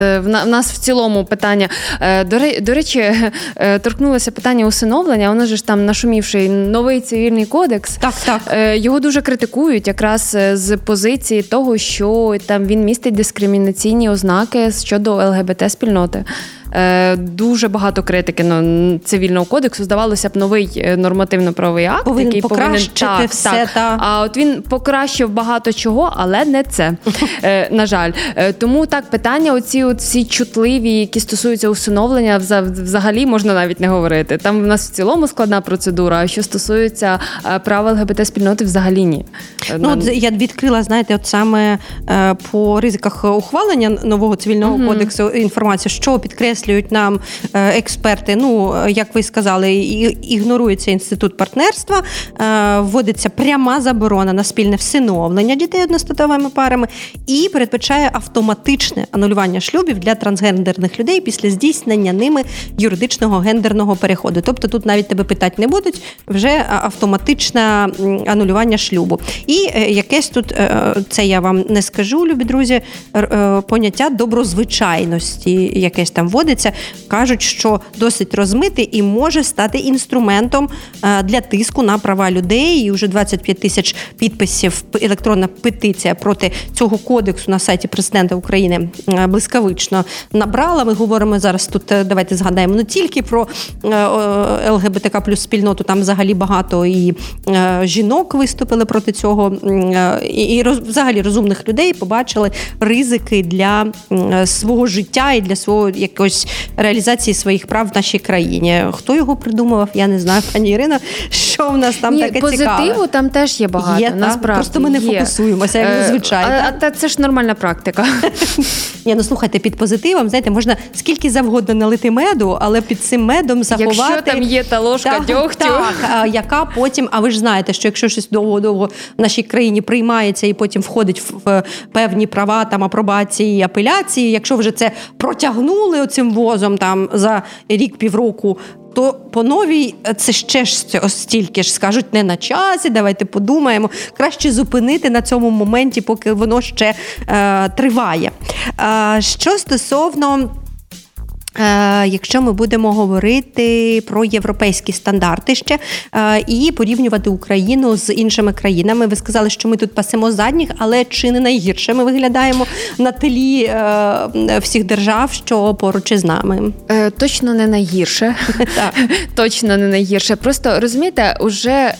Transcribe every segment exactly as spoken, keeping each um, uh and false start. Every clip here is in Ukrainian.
В нас в цілому питання, до речі, торкнулося питання усиновлення, воно ж там нашумівший новий цивільний кодекс. Так, так. Його дуже критикують якраз з позиції того, що там він містить дискримінаційні ознаки щодо ЛГБТ-спільноти. Дуже багато критики ну, цивільного кодексу. Здавалося б, новий нормативно-правовий акт, повинен який покращити повинен так, все. Так. Та... А от він покращив багато чого, але не це, на жаль. Тому так, питання оці от всі чутливі, які стосуються усиновлення, взагалі можна навіть не говорити. Там в нас в цілому складна процедура, а що стосується прав ЛГБТ-спільноти, взагалі ні. Ну, от я відкрила, знаєте, от саме по ризиках ухвалення нового цивільного угу. кодексу інформацію, що підкреслює нам експерти, ну, як ви сказали, ігнорується інститут партнерства, вводиться пряма заборона на спільне всиновлення дітей одностатевими парами і передбачає автоматичне анулювання шлюбів для трансгендерних людей після здійснення ними юридичного гендерного переходу. Тобто тут навіть тебе питати не будуть, вже автоматичне анулювання шлюбу. І якесь тут, це я вам не скажу, любі друзі, поняття доброзвичайності якесь там вводиться. Кажуть, що досить розмити і може стати інструментом для тиску на права людей. І вже двадцять п'ять тисяч підписів електронна петиція проти цього кодексу на сайті президента України блискавично набрала. Ми говоримо зараз тут, давайте згадаємо, не тільки про ЛГБТК плюс спільноту, там взагалі багато і жінок виступили проти цього, і взагалі розумних людей побачили ризики для свого життя і для свого якогось реалізації своїх прав в нашій країні. Хто його придумував, я не знаю, пані Ірино, що в нас там Ні, таке цікаве. Позитиву там теж є багато, є, насправді. Просто ми не є. фокусуємося, як зазвичай. А, а, а це ж нормальна практика. Ні, ну слухайте, під позитивом, знаєте, можна скільки завгодно налити меду, але під цим медом заховати... Якщо там є та ложка так, дьогтю. Так, яка потім, а ви ж знаєте, що якщо щось довго-довго в нашій країні приймається і потім входить в певні права, там, апробації і апеляції, якщо вже це протягнули оцим возом там за рік-півроку, то по новій це ще ж стільки ж скажуть, не на часі, давайте подумаємо. Краще зупинити на цьому моменті, поки воно ще е, триває. Е, що стосовно... Якщо ми будемо говорити про європейські стандарти ще і порівнювати Україну з іншими країнами. Ви сказали, що ми тут пасемо задніх, але чи не найгірше ми виглядаємо на тлі всіх держав, що поруч із нами? Точно не найгірше. Точно не найгірше. Просто, розумієте, уже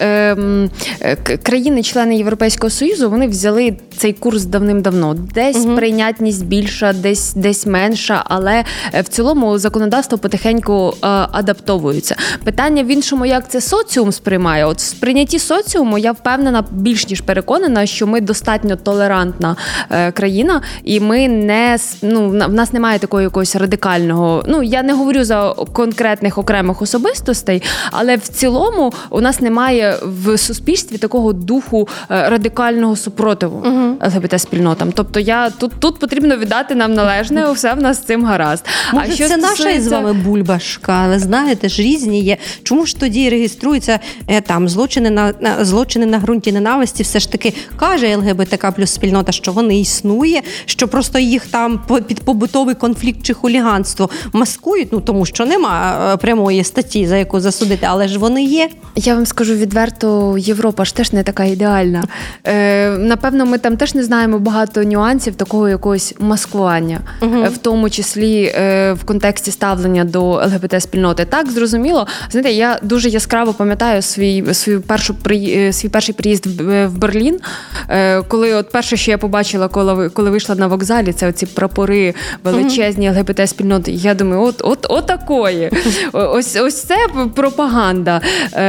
країни-члени Європейського Союзу, вони взяли цей курс давним-давно. Десь угу. прийнятність більша, десь, десь менша, але в цілому законодавство потихеньку е, адаптовується. Питання в іншому, як це соціум сприймає. От в сприйнятті соціуму я впевнена, більш ніж переконана, що ми достатньо толерантна е, країна, і ми не, ну, в нас немає такого якогось радикального, ну, я не говорю за конкретних окремих особистостей, але в цілому у нас немає в суспільстві такого духу е, радикального супротиву угу. ЛГБТ-спільнотам. Тобто я, тут, тут потрібно віддати нам належне, все в нас з цим гаразд. Може, а що це наша із вами бульбашка, але знаєте ж, різні є. Чому ж тоді реєструються е, там злочини на, на злочини на ґрунті ненависті? Все ж таки каже ЛГБТК плюс спільнота, що вони існує, що просто їх там під побутовий конфлікт чи хуліганство маскують, ну тому що нема прямої статті, за яку засудити, але ж вони є. Я вам скажу відверто, Європа ж теж не така ідеальна. Е, напевно, ми там теж не знаємо багато нюансів такого якогось маскування, угу. в тому числі е, в контексті ставлення до ЛГБТ-спільноти. Так, зрозуміло. Знаєте, я дуже яскраво пам'ятаю свій, свій, першу, свій перший приїзд в Берлін, коли от перше, що я побачила, коли, коли вийшла на вокзалі, це оці прапори величезні mm-hmm. ЛГБТ-спільноти. Я думаю, от, от, от такої. Ось, ось це пропаганда.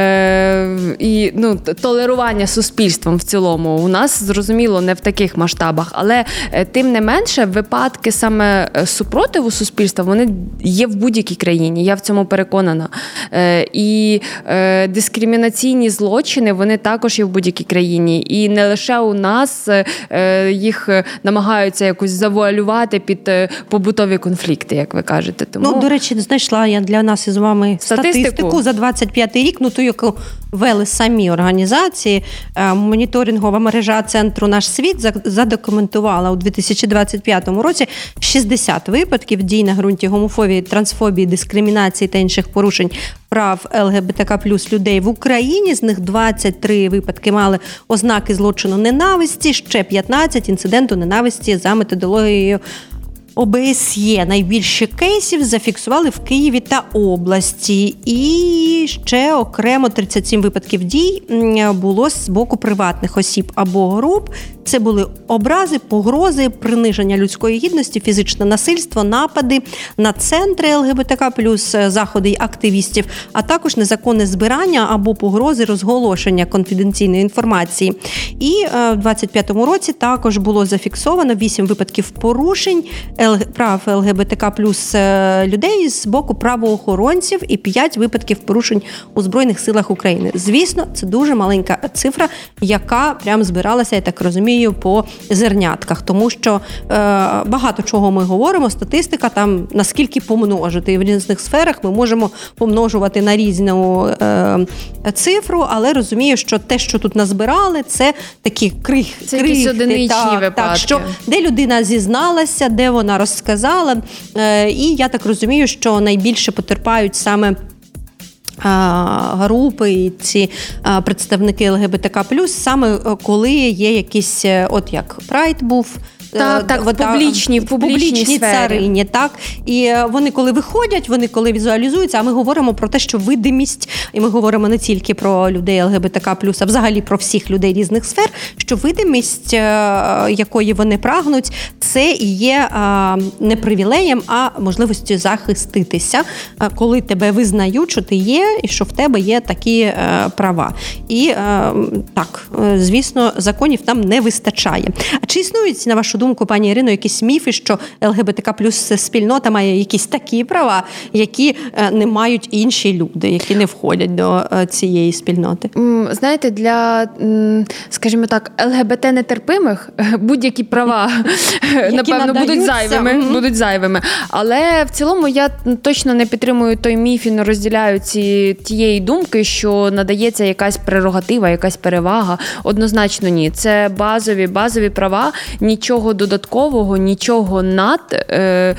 Е, і ну, толерування суспільством в цілому. У нас, зрозуміло, не в таких масштабах. Але тим не менше, випадки саме супротиву суспільства, вони є в будь-якій країні, я в цьому переконана. Е, і е, дискримінаційні злочини, вони також є в будь-якій країні. І не лише у нас е, їх намагаються якось завуалювати під побутові конфлікти, як ви кажете. Тому... Ну, до речі, знайшла я для нас із вами статистику, статистику за двадцять п'ятий рік, ну ту, яку вели самі організації. Моніторингова мережа центру «Наш світ» задокументувала у дві тисячі двадцять п'ятому році шістдесят випадків дій на ґрунті гомофобії, трансфобії, дискримінації та інших порушень прав ЛГБТК плюс людей в Україні. З них двадцять три випадки мали ознаки злочину ненависті, ще п'ятнадцять інциденту ненависті за методологією О Б С Є. Найбільше кейсів зафіксували в Києві та області. І ще окремо тридцять сім випадків дій було з боку приватних осіб або груп. Це були образи, погрози, приниження людської гідності, фізичне насильство, напади на центри ЛГБТК плюс, заходи активістів, а також незаконне збирання або погрози розголошення конфіденційної інформації. І в двадцять п'ятому році також було зафіксовано вісім випадків порушень прав ЛГБТК плюс людей з боку правоохоронців і п'ять випадків порушень у Збройних силах України. Звісно, це дуже маленька цифра, яка прям збиралася, я так розумію, по зернятках, тому що е, багато чого ми говоримо, статистика там наскільки помножити. І в різних сферах ми можемо помножувати на різну е, цифру, але розумію, що те, що тут назбирали, це такі крих, це якісь одиничні так, випадки. Так, що, де людина зізналася, де вона розказала. Е, і я так розумію, що найбільше потерпають саме групи і ці представники ЛГБТК плюс, саме коли є якісь, от як Прайд був, Так, так, в публічній, в публічній, публічній царині, так. І вони коли виходять, вони коли візуалізуються, а ми говоримо про те, що видимість, і ми говоримо не тільки про людей ЛГБТК плюс, а взагалі про всіх людей різних сфер, що видимість, якої вони прагнуть, це і є не привілеєм, а можливістю захиститися, коли тебе визнають, що ти є, і що в тебе є такі права. І так, звісно, законів там не вистачає. А чи існують, на вашу думку, пані Ірино, якісь міфи, що ЛГБТК плюс спільнота має якісь такі права, які не мають інші люди, які не входять до цієї спільноти? Знаєте, для, скажімо так, ЛГБТ-нетерпимих будь-які права, напевно, будуть зайвими, mm-hmm. будуть зайвими. Але в цілому я точно не підтримую той міф і не розділяю ці, тієї думки, що надається якась прерогатива, якась перевага. Однозначно ні. Це базові, базові права, нічого додаткового, нічого над е,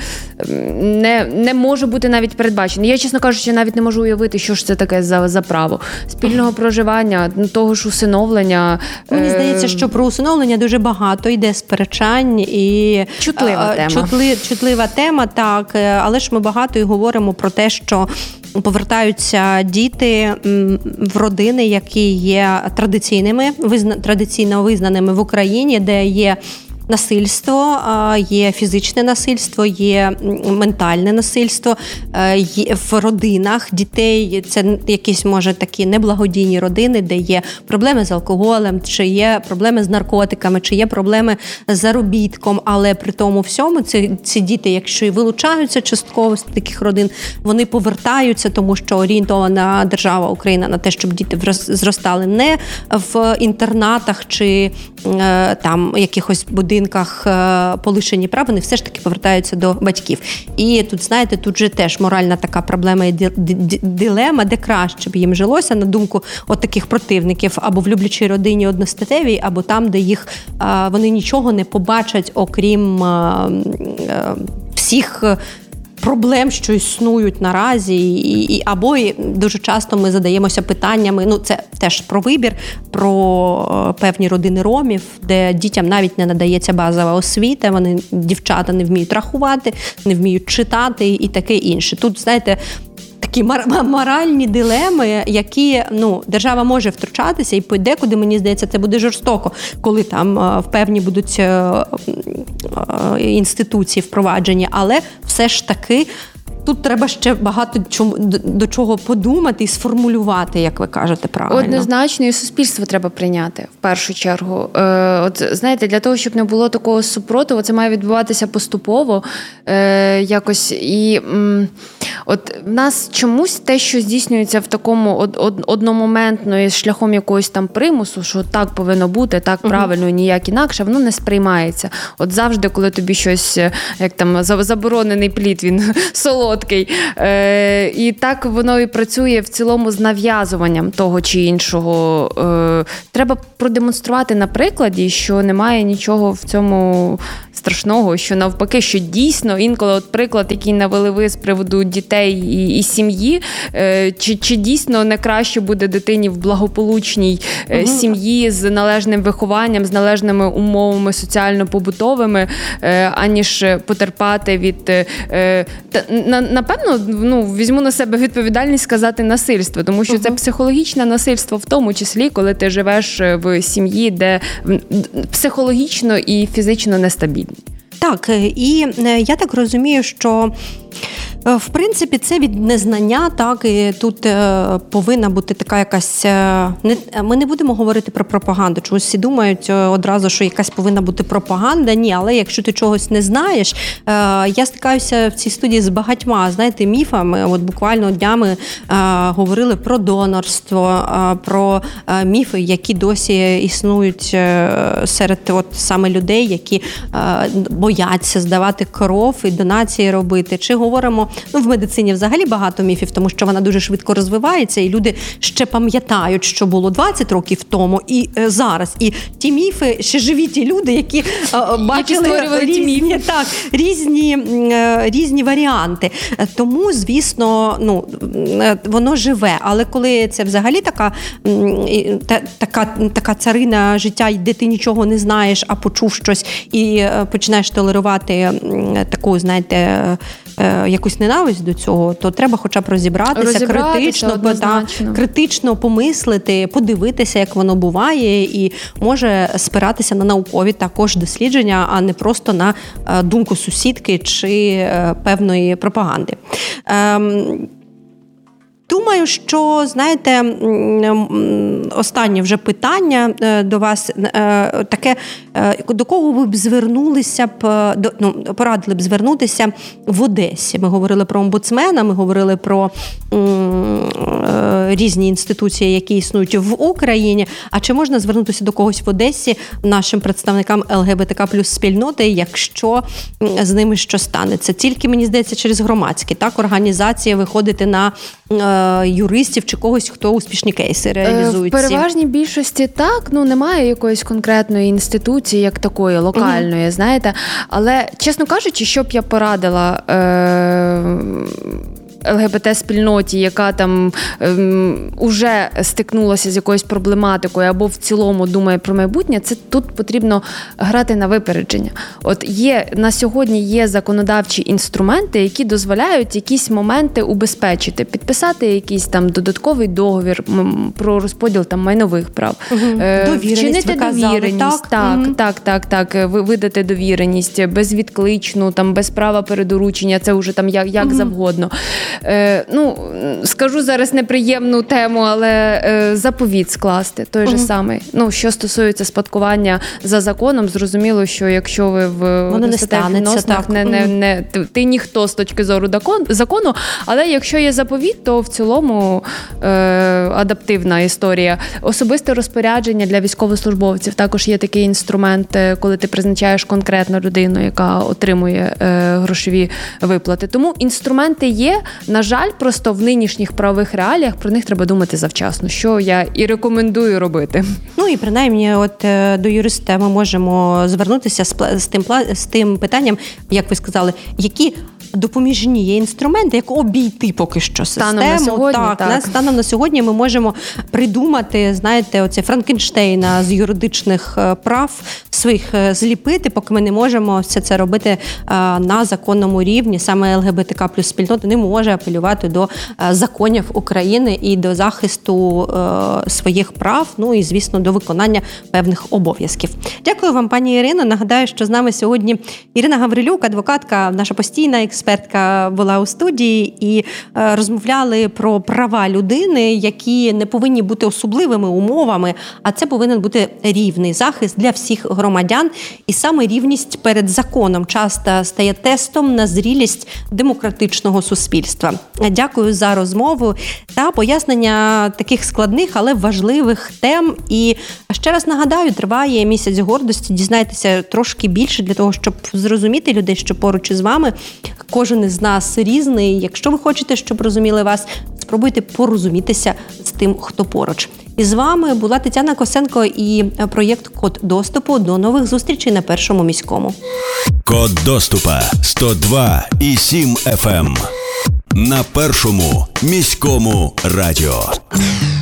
не, не може бути навіть передбачено. Я, чесно кажучи, навіть не можу уявити, що ж це таке за, за право. Спільного проживання, того ж усиновлення. Е, Мені здається, що про усиновлення дуже багато йде сперечань і чутлива е, тема. Чутли, чутлива тема, так, але ж ми багато і говоримо про те, що повертаються діти в родини, які є традиційними, визна, традиційно визнаними в Україні, де є насильство, є фізичне насильство, є ментальне насильство, є в родинах дітей. Це якісь, може, такі неблагодійні родини, де є проблеми з алкоголем, чи є проблеми з наркотиками, чи є проблеми з заробітком, але при тому всьому ці, ці діти, якщо і вилучаються частково з таких родин, вони повертаються, тому що орієнтована держава Україна на те, щоб діти зростали не в інтернатах чи там якихось будинках, полишені прав, вони все ж таки повертаються до батьків. І тут, знаєте, тут же теж моральна така проблема і дилема, де краще б їм жилося, на думку от таких противників, або в люблячій родині одностатевій, або там, де їх вони нічого не побачать, окрім всіх проблем, що існують наразі, і, і, або і дуже часто ми задаємося питаннями, ну це теж про вибір, про певні родини ромів, де дітям навіть не надається базова освіта, вони, дівчата, не вміють рахувати, не вміють читати і таке інше. Тут, знаєте, такі моральні дилеми, які, ну, держава може втручатися, і подекуди, мені здається, це буде жорстоко, коли там в певні будуть інституції впроваджені, але все ж таки тут треба ще багато чому, до чого подумати і сформулювати, як ви кажете, правильно. Однозначно, і суспільство треба прийняти, в першу чергу. Е, от, знаєте, для того, щоб не було такого супротиву, це має відбуватися поступово, е, якось. І м, От в нас чомусь те, що здійснюється в такому од- од- одномоментно і шляхом якогось там примусу, що так повинно бути, так правильно, ніяк інакше, воно не сприймається. От завжди, коли тобі щось, як там, заборонений плід, він солодкий. Е- і так воно і працює в цілому з нав'язуванням того чи іншого. Е- треба продемонструвати на прикладі, що немає нічого в цьому страшного, що навпаки, що дійсно інколи от приклад, який навели ви з приводу дітей і, і сім'ї, е, чи, чи дійсно не краще буде дитині в благополучній е, угу. сім'ї з належним вихованням, з належними умовами соціально-побутовими, е, аніж потерпати від, е, та, на, напевно, ну, візьму на себе відповідальність сказати насильство, тому що угу. це психологічне насильство в тому числі, коли ти живеш в сім'ї, де психологічно і фізично нестабільно. Так, і я так розумію, що в принципі, це від незнання, так, і тут е, повинна бути така якась... Е, не, ми не будемо говорити про пропаганду, чомусь всі думають одразу, що якась повинна бути пропаганда. Ні, але якщо ти чогось не знаєш, е, я стикаюся в цій студії з багатьма, знаєте, міфами. От буквально днями е, говорили про донорство, е, про е, міфи, які досі існують е, серед от саме людей, які е, бояться здавати кров і донації робити. Чи говоримо, ну, в медицині взагалі багато міфів, тому що вона дуже швидко розвивається, і люди ще пам'ятають, що було двадцять років тому, і е, зараз. І ті міфи, ще живі ті люди, які е, бачили які різні, так, різні, е, різні варіанти. Тому, звісно, ну, е, воно живе. Але коли це взагалі така, е, та, така, така царина життя, де ти нічого не знаєш, а почув щось і е, починаєш толерувати е, таку, знаєте, е, якусь ненависть до цього, то треба хоча б розібратися, розібратися критично, та, критично помислити, подивитися, як воно буває, і може спиратися на наукові також дослідження, а не просто на думку сусідки чи певної пропаганди. Ем, Думаю, що, знаєте, останнє вже питання до вас таке, до кого ви б звернулися б, ну, порадили б звернутися в Одесі. Ми говорили про омбудсмена, ми говорили про різні інституції, які існують в Україні. А чи можна звернутися до когось в Одесі, нашим представникам ЛГБТК плюс спільноти, якщо з ними що станеться? Тільки, мені здається, через громадські, так, організації виходити на юристів чи когось, хто успішні кейси реалізують. В переважній більшості так, ну немає якоїсь конкретної інституції, як такої, локальної, mm-hmm. знаєте. Але, чесно кажучи, що б я порадила е- ЛГБТ-спільноті, яка там ем, уже стикнулася з якоюсь проблематикою або в цілому думає про майбутнє, це тут потрібно грати на випередження. От є, на сьогодні є законодавчі інструменти, які дозволяють якісь моменти убезпечити, підписати якийсь там додатковий договір про розподіл там майнових прав, угу. е, довіреність, вчинити довіреність, так, так, угу. так, так, так, видати довіреність, безвідкличну, там, без права передоручення, це вже там як, як угу. завгодно. Е, ну, скажу зараз неприємну тему, але е, заповіт скласти, той же uh-huh. самий. Ну, що стосується спадкування за законом, зрозуміло, що якщо ви в відносинах, не, не, не, ти, ти ніхто з точки зору закону, але якщо є заповіт, то в цілому е, адаптивна історія. Особисте розпорядження для військовослужбовців також є такий інструмент, коли ти призначаєш конкретну людину, яка отримує е, грошові виплати. Тому інструменти є. На жаль, просто в нинішніх правових реаліях про них треба думати завчасно, що я і рекомендую робити. Ну і принаймні от до юриста ми можемо звернутися з, з, тим, з тим питанням, як ви сказали, які допоміжні є інструменти, як обійти поки що систему. Станом на сьогодні, так, так. Станом на сьогодні ми можемо придумати, знаєте, оце Франкенштейна з юридичних прав своїх зліпити, поки ми не можемо все це робити на законному рівні. Саме ЛГБТК плюс спільнота не може апелювати до законів України і до захисту своїх прав, ну і, звісно, до виконання певних обов'язків. Дякую вам, пані Ірино. Нагадаю, що з нами сьогодні Ірина Гаврилюк, адвокатка, наша постійна експерт експертка була у студії і розмовляли про права людини, які не повинні бути особливими умовами, а це повинен бути рівний захист для всіх громадян. І саме рівність перед законом часто стає тестом на зрілість демократичного суспільства. Дякую за розмову та пояснення таких складних, але важливих тем. І ще раз нагадаю, триває місяць гордості. Дізнайтеся трошки більше для того, щоб зрозуміти людей, що поруч із вами. Кожен із нас різний. Якщо ви хочете, щоб розуміли вас, спробуйте порозумітися з тим, хто поруч. І з вами була Тетяна Косенко і проєкт «Код доступу». До нових зустрічей на Першому міському. Код доступа сто два і сім еф ем на Першому міському радіо.